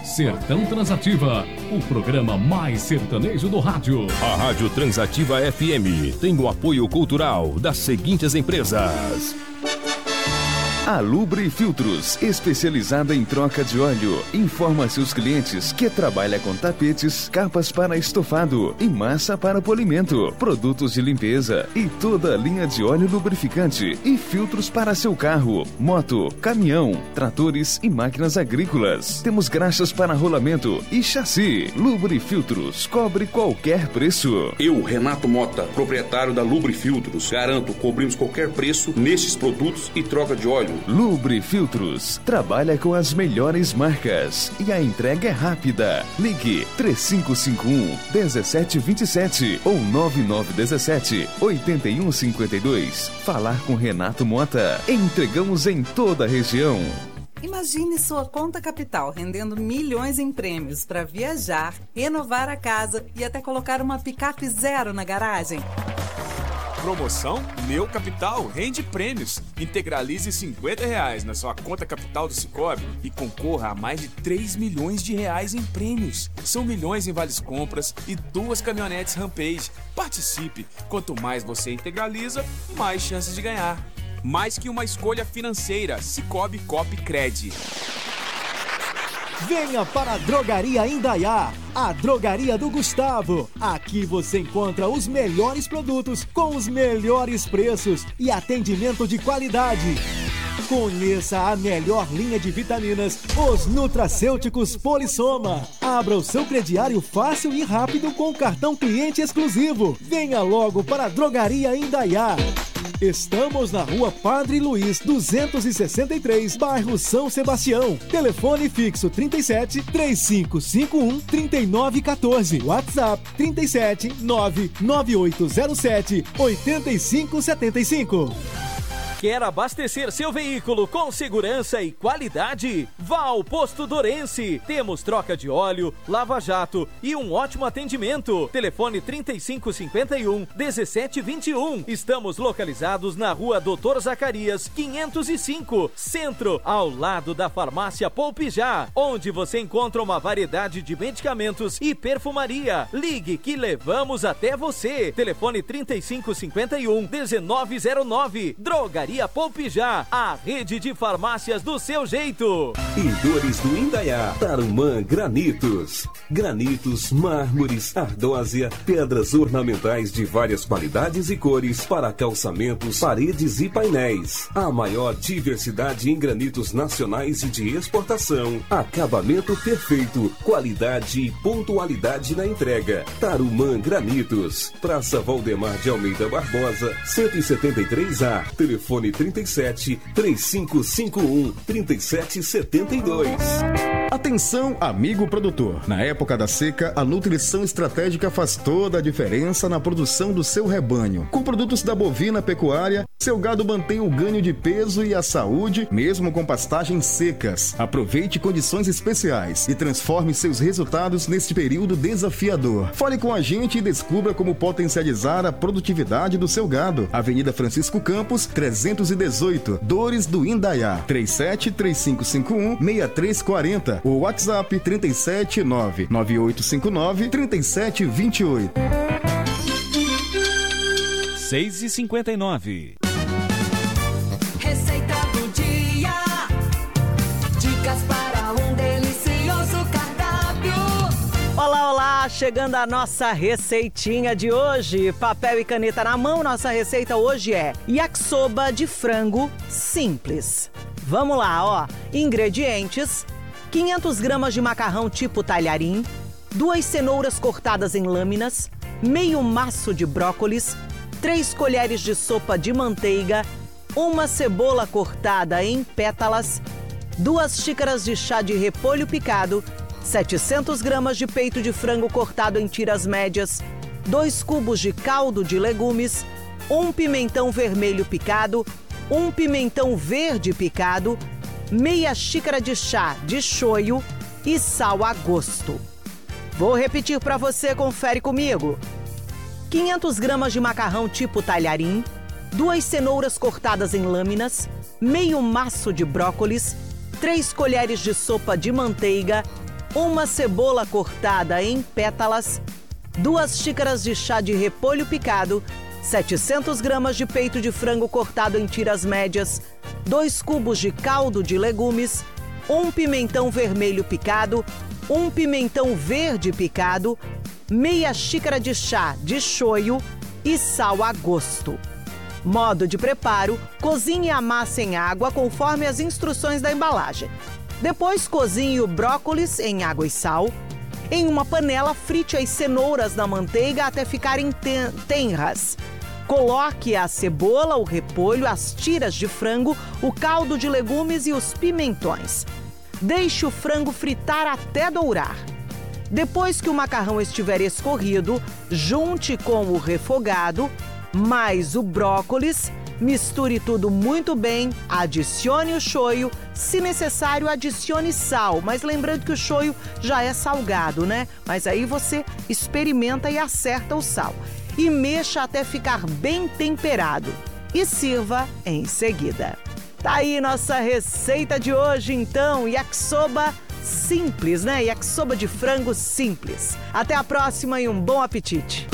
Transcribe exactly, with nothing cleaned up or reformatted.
Sertão Transativa, o programa mais sertanejo do rádio. A Rádio Transativa F M tem o apoio cultural das seguintes empresas. A Lubre Filtros, especializada em troca de óleo, informa seus clientes que trabalha com tapetes, capas para estofado e massa para polimento, produtos de limpeza e toda a linha de óleo lubrificante e filtros para seu carro, moto, caminhão, tratores e máquinas agrícolas. Temos graxas para rolamento e chassi. Lubre Filtros, cobre qualquer preço. Eu, Renato Mota, proprietário da Lubre Filtros, garanto, cobrimos qualquer preço nestes produtos e troca de óleo. Lubre Filtros trabalha com as melhores marcas e a entrega é rápida. Ligue três cinco cinco um, um sete dois sete ou nove nove um sete, oito um cinco dois. Falar com Renato Mota. Entregamos em toda a região. Imagine sua conta capital rendendo milhões em prêmios para viajar, renovar a casa e até colocar uma picape zero na garagem. Promoção Meu Capital rende prêmios. Integralize cinquenta reais na sua conta capital do Sicoob e concorra a mais de três milhões de reais em prêmios. São milhões em vales compras e duas caminhonetes Rampage. Participe! Quanto mais você integraliza, mais chances de ganhar. Mais que uma escolha financeira, Sicoob Cop Cred. Venha para a Drogaria Indaiá, a drogaria do Gustavo. Aqui você encontra os melhores produtos com os melhores preços e atendimento de qualidade. Conheça a melhor linha de vitaminas, os nutracêuticos Polissoma. Abra o seu crediário fácil e rápido com o cartão cliente exclusivo. Venha logo para a Drogaria Indaiá. Estamos na Rua Padre Luiz, duzentos e sessenta e três, bairro São Sebastião. Telefone fixo trinta e sete, três cinco cinco um, trinta e nove um quatro. WhatsApp trinta e sete, nove nove oito zero sete, oito cinco sete cinco. Quer abastecer seu veículo com segurança e qualidade? Vá ao Posto Dorense. Temos troca de óleo, lava-jato e um ótimo atendimento. Telefone trinta e cinco cinquenta e um, dezessete vinte e um. Estamos localizados na Rua Doutor Zacarias, quinhentos e cinco, Centro, ao lado da Farmácia Poupijá, onde você encontra uma variedade de medicamentos e perfumaria. Ligue que levamos até você. Telefone trinta e cinco cinquenta e um, dezenove zero nove. Drogaria Poupijá, a rede de farmácias do seu jeito. Indores do Indaiá, Tarumã Granitos. Granitos, mármores, ardósia, pedras ornamentais de várias qualidades e cores para calçamentos, paredes e painéis. A maior diversidade em granitos nacionais e de exportação. Acabamento perfeito, qualidade e pontualidade na entrega. Tarumã Granitos, Praça Valdemar de Almeida Barbosa, cento e setenta e três A. Telefone trinta e sete, três cinco cinco um, trinta e sete setenta e dois. Atenção, amigo produtor. Na época da seca, a nutrição estratégica faz toda a diferença na produção do seu rebanho. Com produtos da bovina pecuária, seu gado mantém o ganho de peso e a saúde, mesmo com pastagens secas. Aproveite condições especiais e transforme seus resultados neste período desafiador. Fale com a gente e descubra como potencializar a produtividade do seu gado. Avenida Francisco Campos, trezentos e dezoito, Dores do Indaiá, três sete três cinco cinco um, seis três quatro zero. O WhatsApp trinta e sete, nove nove oito cinco nove, trinta e sete vinte e oito. seis e cinquenta e nove. Receita do dia. Dicas para um delicioso cardápio. Olá, olá! Chegando a nossa receitinha de hoje. Papel e caneta na mão, nossa receita hoje é yakisoba de frango simples. Vamos lá, ó. Ingredientes: quinhentas gramas de macarrão tipo talharim, duas cenouras cortadas em lâminas, meio maço de brócolis, três colheres de sopa de manteiga, uma cebola cortada em pétalas, duas xícaras de chá de repolho picado, setecentas gramas de peito de frango cortado em tiras médias, dois cubos de caldo de legumes, um pimentão vermelho picado, um pimentão verde picado, meia xícara de chá de shoyu e sal a gosto. Vou repetir para você, confere comigo. quinhentas gramas de macarrão tipo talharim, duas cenouras cortadas em lâminas, meio maço de brócolis, três colheres de sopa de manteiga, uma cebola cortada em pétalas, duas xícaras de chá de repolho picado, setecentas gramas de peito de frango cortado em tiras médias, dois cubos de caldo de legumes, um pimentão vermelho picado, um pimentão verde picado, meia xícara de chá de shoyu e sal a gosto. Modo de preparo: cozinhe a massa em água conforme as instruções da embalagem. Depois cozinhe o brócolis em água e sal. Em uma panela, frite as cenouras na manteiga até ficarem ten- tenras. Coloque a cebola, o repolho, as tiras de frango, o caldo de legumes e os pimentões. Deixe o frango fritar até dourar. Depois que o macarrão estiver escorrido, junte com o refogado, mais o brócolis, misture tudo muito bem, adicione o shoyu, se necessário adicione sal, mas lembrando que o shoyu já é salgado, né? Mas aí você experimenta e acerta o sal. E mexa até ficar bem temperado. E sirva em seguida. Tá aí nossa receita de hoje, então, yakisoba simples, né? Yakisoba de frango simples. Até a próxima e um bom apetite!